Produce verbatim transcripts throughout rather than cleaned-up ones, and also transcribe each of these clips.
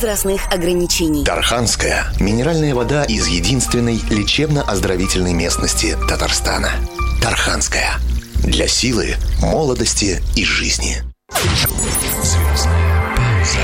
возрастных ограничений. Тарханская минеральная вода из единственной лечебно-оздоровительной местности Татарстана. Тарханская. Для силы, молодости и жизни. Звездная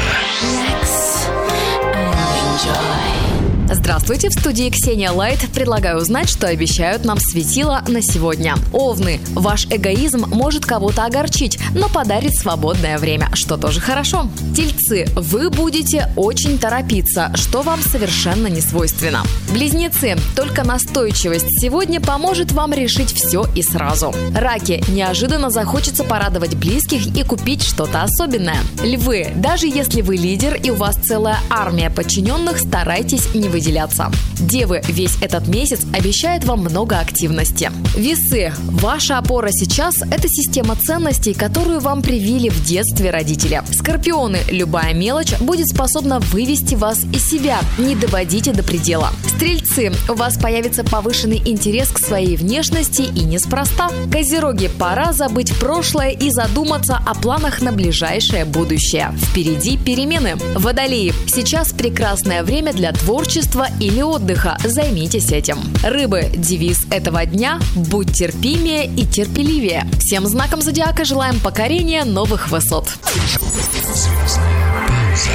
пауза. Здравствуйте, в студии Ксения Лайт. Предлагаю узнать, что обещают нам светила на сегодня. Овны. Ваш эгоизм может кого-то огорчить, но подарит свободное время, что тоже хорошо. Тельцы. Вы будете очень торопиться, что вам совершенно не свойственно. Близнецы. Только настойчивость сегодня поможет вам решить все и сразу. Раки. Неожиданно захочется порадовать близких и купить что-то особенное. Львы. Даже если вы лидер и у вас целая армия подчиненных, старайтесь не выделяться. Девы, весь этот месяц обещает вам много активности. Весы. Ваша опора сейчас – это система ценностей, которую вам привили в детстве родители. Скорпионы. Любая мелочь будет способна вывести вас из себя. Не доводите до предела. Стрельцы. У вас появится повышенный интерес к своей внешности и неспроста. Козероги. Пора забыть прошлое и задуматься о планах на ближайшее будущее. Впереди перемены. Водолеи. Сейчас прекрасное время для творчества или отдыха. Займитесь этим. Рыбы. Девиз этого дня – будь терпимее и терпеливее. Всем знакам зодиака желаем покорения новых высот. Звездная пауза.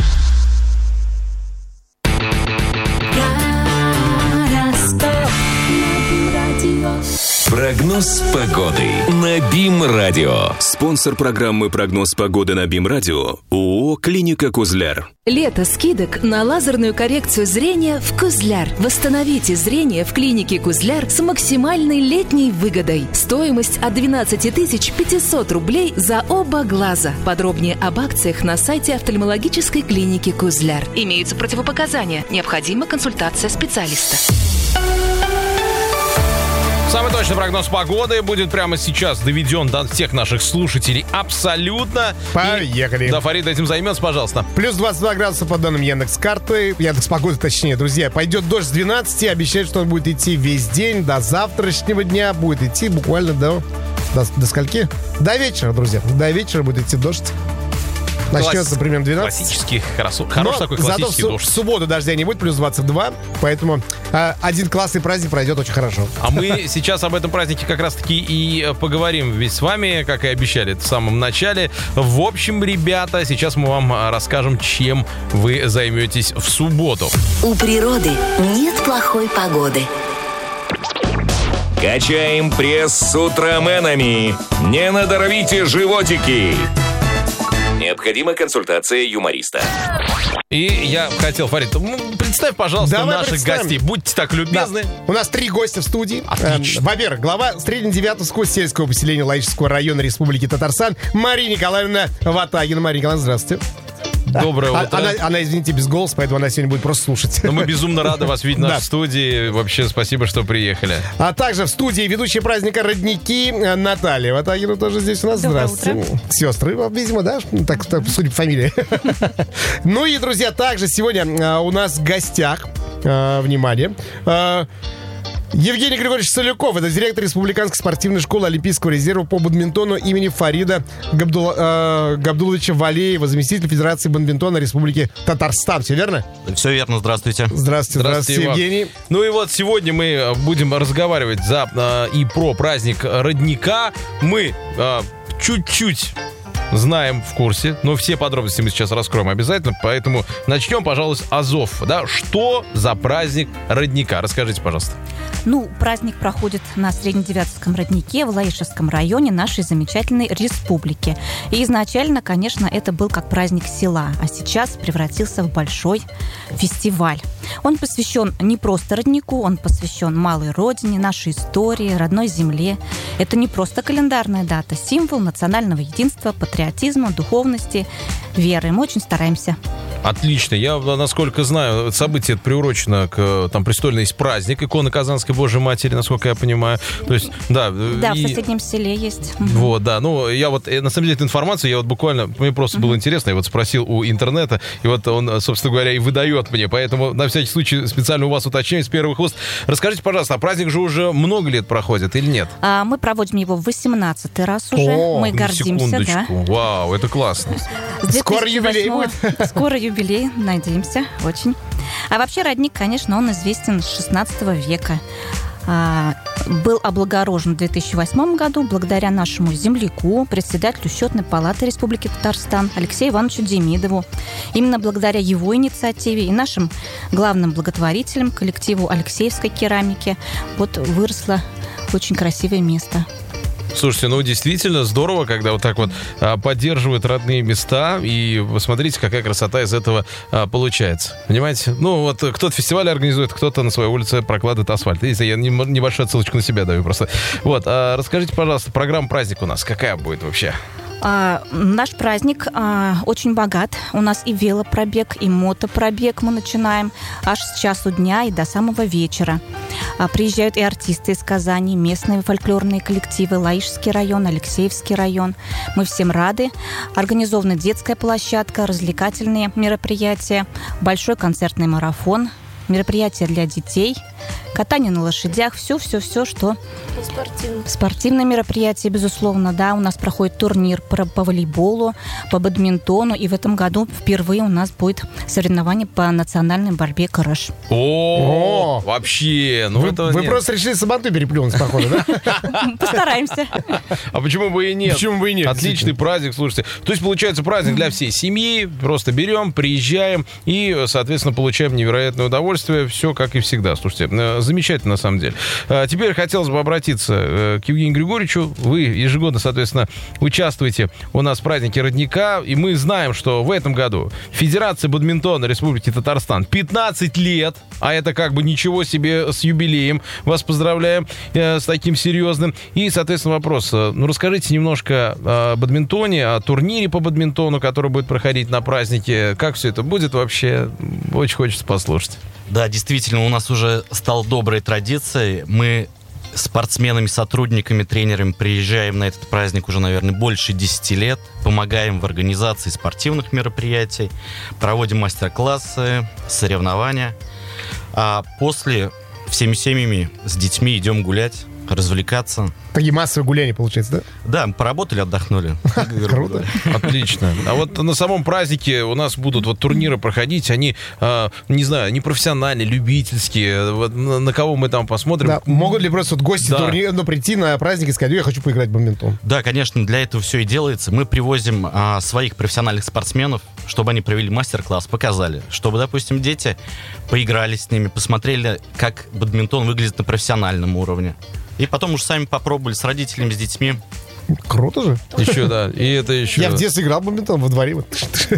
Прогноз погоды на БИМ-радио. Спонсор программы «Прогноз погоды» на БИМ-радио – ООО «Клиника Кузляр». Лето скидок на лазерную коррекцию зрения в Кузляр. Восстановите зрение в клинике Кузляр с максимальной летней выгодой. Стоимость от двенадцать тысяч пятьсот рублей за оба глаза. Подробнее об акциях на сайте офтальмологической клиники Кузляр. Имеются противопоказания. Необходима консультация специалиста. Самый точный прогноз погоды будет прямо сейчас доведен до всех наших слушателей абсолютно. Поехали. И, да, Фарид этим займется, пожалуйста. Плюс двадцать два градуса по данным Яндекс.Карты. Яндекс.Погоды, точнее, друзья. Пойдет дождь с двенадцати. Обещают, что он будет идти весь день. До завтрашнего дня будет идти буквально до... До, до скольки? До вечера, друзья. До вечера будет идти дождь. Начнется примерно двенадцать. Классический, хорошо, хороший такой классический зато дождь. В субботу дождя не будет, плюс двадцать два. Поэтому э, один классный праздник пройдет очень хорошо. А мы сейчас об этом празднике как раз-таки и поговорим ведь с вами, как и обещали в самом начале. В общем, ребята, сейчас мы вам расскажем, чем вы займетесь в субботу. У природы нет плохой погоды. Качаем пресс с утроменами. Не надорвите животики. Необходима консультация юмориста. И я хотел, Фарид, ну, представь, пожалуйста, Давай наших представим. гостей. Будьте так любезны. Да. У нас три гостя в студии. Отлично. Эм, во-первых, глава Среднедевятовского сельского поселения Лаишского района Республики Татарстан Мария Николаевна Ватагина. Мария Николаевна, здравствуйте. Доброе А- утро. Она, она, извините, без голоса, поэтому она сегодня будет просто слушать. Но мы безумно рады вас видеть в нашей Да. студии. Вообще, спасибо, что приехали. А также в студии ведущая праздника «Родники» Наталья Ватагина тоже здесь у нас. Доброе Здравствуйте. Сестры, видимо, да? Так, так, судя по фамилии. Ну и, друзья, также сегодня а, у нас в гостях, а, внимание, а, Евгений Григорьевич Солюков, это директор Республиканской спортивной школы Олимпийского резерва по бадминтону имени Фарида Габдул, э, Габдуловича Валеева, заместитель Федерации бадминтона Республики Татарстан. Все верно? Все верно, здравствуйте. Здравствуйте, здравствуйте, Иван. Евгений. Ну и вот сегодня мы будем разговаривать за э, и про праздник Родника. Мы э, чуть-чуть знаем, в курсе, но все подробности мы сейчас раскроем обязательно, поэтому начнем, пожалуй, с азов. Да? Что за праздник Родника? Расскажите, пожалуйста. Ну, праздник проходит на Среднедевятовском роднике в Лаишевском районе нашей замечательной республики. И изначально, конечно, это был как праздник села, а сейчас превратился в большой фестиваль. Он посвящен не просто роднику, он посвящен малой родине, нашей истории, родной земле. Это не просто календарная дата, символ национального единства, патриотизма, духовности, веры. Мы очень стараемся. Отлично. Я, насколько знаю, событие это приурочено к там престольный есть праздник иконы Казанской Божьей Матери, насколько я понимаю. То есть, да. Да, и... в соседнем селе есть. Вот, да. Ну, я вот, на самом деле, эту информацию я вот буквально, мне просто mm-hmm. было интересно, я вот спросил у интернета, и вот он, собственно говоря, и выдает мне. Поэтому, на всякий случай, специально у вас уточняю с первых уст. Расскажите, пожалуйста, а праздник же уже много лет проходит или нет? А, мы проводим его в восемнадцатый раз уже. О, мы гордимся, секундочку. да. Вау, это классно. Скоро юбилей будет. Скоро юбилей. юбилей, надеемся, очень. А вообще родник, конечно, он известен с шестнадцатого века. А, был облагорожен в две тысячи восьмом году благодаря нашему земляку, председателю Счетной палаты Республики Татарстан Алексею Ивановичу Демидову. Именно благодаря его инициативе и нашим главным благотворителям, коллективу Алексеевской керамики, вот выросло очень красивое место. Слушайте, ну действительно здорово, когда вот так вот а, поддерживают родные места, и посмотрите, какая красота из этого а, получается. Понимаете? Ну вот кто-то фестиваль организует, кто-то на своей улице прокладывает асфальт. Видите, я не, небольшую отсылочку на себя даю просто. Вот, а, расскажите, пожалуйста, программа «Праздник» у нас какая будет вообще? А, наш праздник а, очень богат. У нас и велопробег, и мотопробег мы начинаем аж с часу дня и до самого вечера. А, приезжают и артисты из Казани, местные фольклорные коллективы, Лаишский район, Алексеевский район. Мы всем рады. Организована детская площадка, развлекательные мероприятия, большой концертный марафон, мероприятия для детей, катание на лошадях, все-все-все, что... Спортивные. Спортивные мероприятия, безусловно, да. У нас проходит турнир по, по волейболу, по бадминтону, и в этом году впервые у нас будет соревнование по национальной борьбе «Крыш». О, вообще! Ну, Вы, этого вы нет. просто решили сабантуй переплюнуть, походу, да? Постараемся. А почему бы и нет? Почему бы и нет? Отличный праздник, слушайте. То есть, получается, праздник для всей семьи. Просто берем, приезжаем и, соответственно, получаем невероятное удовольствие. Все как и всегда. Слушайте, замечательно, на самом деле. Теперь хотелось бы обратиться к Евгению Григорьевичу. Вы ежегодно, соответственно, участвуете у нас в празднике родника. И мы знаем, что в этом году Федерация бадминтона Республики Татарстан пятнадцать лет. А это как бы ничего себе, с юбилеем. Вас поздравляем э, с таким серьезным. И, соответственно, вопрос. Ну, расскажите немножко о бадминтоне, о турнире по бадминтону, который будет проходить на празднике. Как все это будет вообще? Очень хочется послушать. Да, действительно, у нас уже стал доброй традицией. Мы спортсменами, сотрудниками, тренерами приезжаем на этот праздник уже, наверное, больше десяти лет. Помогаем в организации спортивных мероприятий, проводим мастер-классы, соревнования. А после всеми семьями с детьми идем гулять, развлекаться. Такие массовые гуляния, получается, да? Да, мы поработали, отдохнули. Круто. Отлично. А вот на самом празднике у нас будут вот турниры проходить, они, э, не знаю, не профессиональные, любительские. Вот на, на кого мы там посмотрим. Да. Могут ли просто вот гости Да. турнира, ну, прийти на праздник и сказать: я хочу поиграть в бадминтон? Да, конечно, для этого все и делается. Мы привозим а, своих профессиональных спортсменов, чтобы они провели мастер-класс, показали, чтобы, допустим, дети поиграли с ними, посмотрели, как бадминтон выглядит на профессиональном уровне. И потом уже сами попробовали с родителями, с детьми. Круто же. Еще, да. И это еще... Я в детстве играл в бадминтон во дворе. Вот.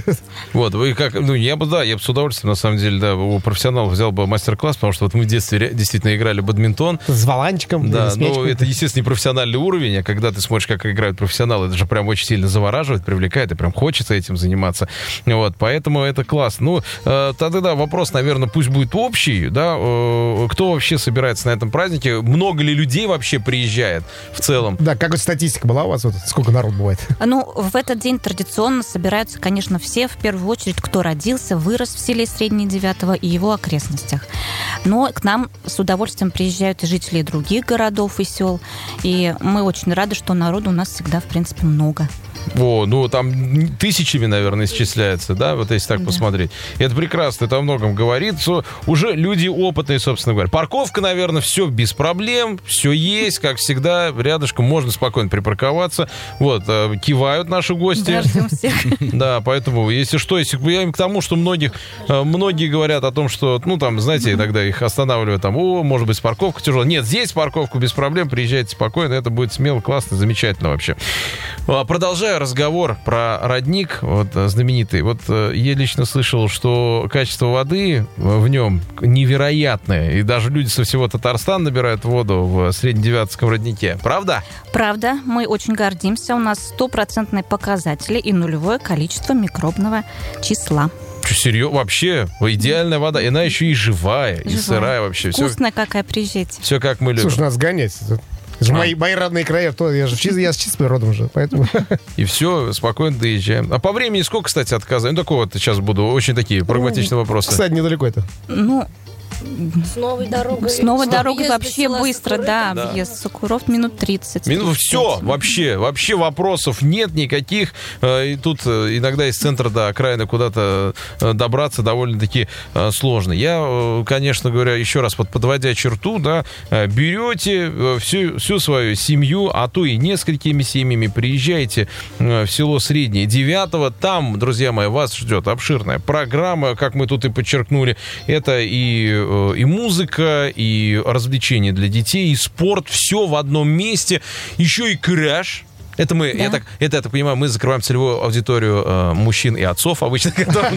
Вот, вы как, ну, я бы, да, я бы с удовольствием, на самом деле, да, у профессионалов взял бы мастер-класс, потому что вот мы в детстве ре- действительно играли в бадминтон. С валанчиком. Да, или с ну, мячиком. это, естественно, не профессиональный уровень, а когда ты смотришь, как играют профессионалы, это же прям очень сильно завораживает, привлекает, и прям хочется этим заниматься. Вот, поэтому это классно. Ну, э, тогда, да, вопрос, наверное, пусть будет общий, да, э, кто вообще собирается на этом празднике, много ли людей вообще приезжает в целом? Да, как вот статистика была у вас? Вот, сколько народ бывает? Ну, в этот день традиционно собираются, конечно, все, в первую очередь, кто родился, вырос в селе Среднее Девятого и его окрестностях. Но к нам с удовольствием приезжают и жители других городов и сел. И мы очень рады, что народу у нас всегда, в принципе, много. О, ну там тысячами, наверное, исчисляется, да, вот если так Да. посмотреть. И это прекрасно, это о многом говорит. Что уже люди опытные, собственно говоря. Парковка, наверное, все без проблем, все есть, как всегда, рядышком можно спокойно припарковаться. Вот, э, кивают наши гости. Да, ждем всех. Да, поэтому, если что, если я к тому, что многих, э, многие говорят о том, что, ну, там, знаете, иногда их останавливают, там, о, может быть, парковка тяжелая. Нет, здесь парковку без проблем, приезжайте спокойно, это будет смело, классно, замечательно вообще. А, Продолжаю разговор про родник, вот, знаменитый. Вот э, я лично слышал, что качество воды в нем невероятное, и даже люди со всего Татарстана набирают воду в Среднедевятском роднике. Правда? Правда, мы очень гордимся. У нас стопроцентные показатели и нулевое количество микробного числа. Что, серьезно? Вообще, идеальная вода. И она еще и живая, и Живая. сырая вообще. Все, Вкусная какая, приезжайте. все как мы любим. Слушай, надо сгонять. Это же мои, мои родные края, то я же чист- я с чистым родом уже, поэтому... И все, спокойно доезжаем. А по времени сколько, кстати, отказываем? Ну, такого вот сейчас буду, очень такие прагматичные вопросы. Кстати, недалеко это. Ну, С новой дорогой. с новой дорогой Въезд вообще села быстро, Сокуры, да, да. въезд Сокуров минут тридцать. Ну, все, вообще, вообще вопросов нет никаких. Э, И тут э, иногда из центра до окраины куда-то э, добраться довольно-таки э, сложно. Я, э, конечно говоря, еще раз под- подводя черту, да, э, берете э, всю, всю свою семью, а то и несколькими семьями, приезжаете э, в село Среднее Девятого. Там, друзья мои, вас ждет обширная программа, как мы тут и подчеркнули. Это и, э, и музыка, и развлечения для детей, и спорт. Все в одном месте. Еще и краш. Это мы, Да. я так, это, я так понимаю, мы закрываем целевую аудиторию э, мужчин и отцов обычно, которые,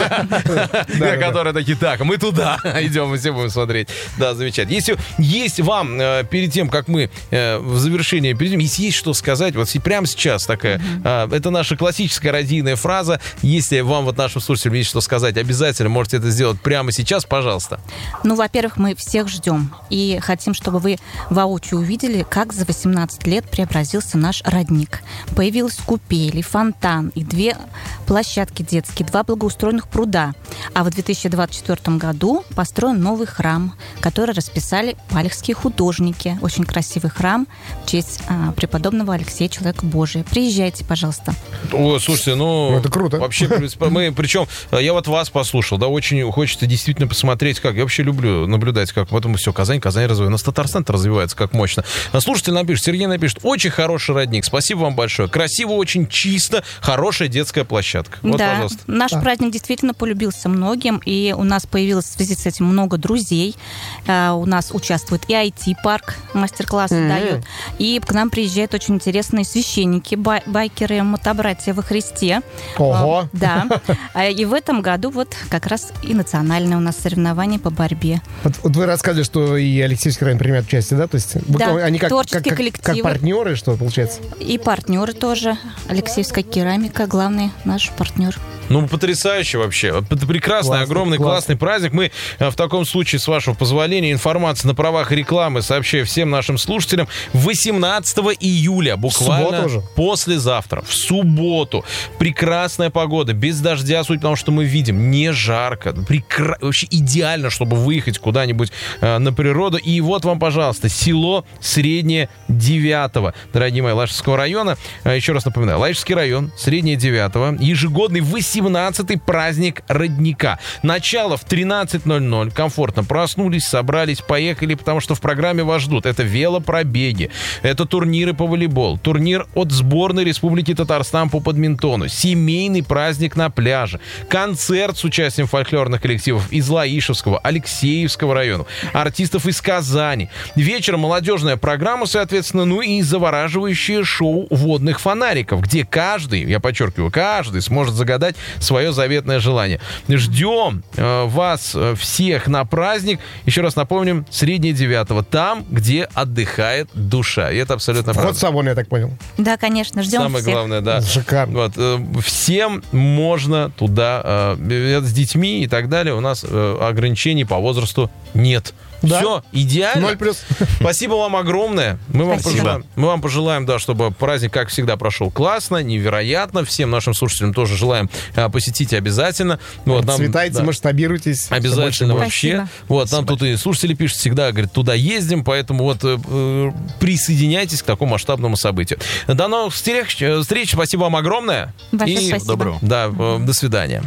да, которые такие, так, мы туда идем, мы все будем смотреть. Да, замечательно. Если есть вам, э, перед тем, как мы э, в завершение перейдем, если есть что сказать, вот си- прямо сейчас такая, э, это наша классическая радийная фраза, если вам, вот нашим слушателям, есть что сказать, обязательно можете это сделать прямо сейчас, пожалуйста. Ну, во-первых, мы всех ждем и хотим, чтобы вы воочию увидели, как за восемнадцать лет преобразился наш родник. Появилась купель, и фонтан, и две площадки детские, два благоустроенных пруда. А в две тысячи двадцать четвёртом году построен новый храм, который расписали палехские художники. Очень красивый храм в честь а, преподобного Алексея Человека Божия. Приезжайте, пожалуйста. О, слушайте, ну... Ну, это круто. Вообще, мы, причем, я вот вас послушал, да, очень хочется действительно посмотреть, как... Я вообще люблю наблюдать, как вот мы все, Казань, Казань развивается. У нас Татарстан развивается как мощно. Слушатель напишет, Сергей напишет, очень хороший родник, спасибо вам большое. Красиво, очень чисто, хорошая детская площадка. Вот, да, пожалуйста. наш праздник действительно полюбился многим, и у нас появилось в связи с этим много друзей. А, у нас участвует и ай ти-парк, мастер-классы Мгм. дает, и к нам приезжают очень интересные священники, бай- байкеры, мотобратья во Христе. Ого! А, да. А, и в этом году вот как раз и национальное у нас соревнование по борьбе. Вот, вот вы рассказывали, что и Алексеевский район принимает участие, да? То есть вы Да, как- они как, как, творческие как, как коллективы. партнеры, что получается? И партнеры тоже. Алексеевская керамика, главный наш партнер. Ну, потрясающе вообще. Это прекрасный, Классно, огромный, классно. классный праздник. Мы э, в таком случае, с вашего позволения, информация на правах рекламы сообщаю всем нашим слушателям. восемнадцатого июля, буквально субботу уже? послезавтра, в субботу. Прекрасная погода, без дождя, суть потому, что мы видим, не жарко. Прекра... Вообще идеально, чтобы выехать куда-нибудь э, на природу. И вот вам, пожалуйста, село Среднее Девятого, дорогие мои, Лайшевского района. Э, еще раз напоминаю, Лайшевский район, Среднее Девятого, ежегодный восемнадцатый праздник родника. Начало в тринадцать ноль ноль. Комфортно проснулись, собрались, поехали, потому что в программе вас ждут. Это велопробеги, это турниры по волейболу, турнир от сборной Республики Татарстан по бадминтону, семейный праздник на пляже, концерт с участием фольклорных коллективов из Лаишевского, Алексеевского района, артистов из Казани. Вечером молодежная программа, соответственно, ну и завораживающее шоу водных фонариков, где каждый, я подчеркиваю, каждый сможет загадать свое заветное желание. Ждем э, вас э, всех на праздник. Еще раз напомним, Среднее Девятого, там, где отдыхает душа. И это абсолютно Вход правда. свободный, я так понял. Да, конечно, ждем Самое всех. главное, да. Шикарно. Вот, э, всем можно туда, э, с детьми и так далее. У нас э, ограничений по возрасту нет. Да. Все, идеально. Ноль плюс. Спасибо вам огромное. Мы вам, Спасибо. пожелаем, мы вам пожелаем, да, чтобы праздник, как всегда, прошел классно, невероятно. Всем нашим слушателям тоже желаем а, посетить обязательно. Вот, нам, Цветайте, да, масштабируйтесь. обязательно Больше вообще. Спасибо. Вот, нам тут и слушатели пишут, всегда, говорят, туда ездим, поэтому вот э, э, присоединяйтесь к такому масштабному событию. До новых встреч. встреч. Спасибо вам огромное. Большое И спасибо. доброго. Да, э, до свидания.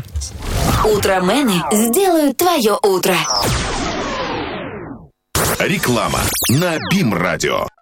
Утромены сделают твое утро. Реклама на БИМ-радио.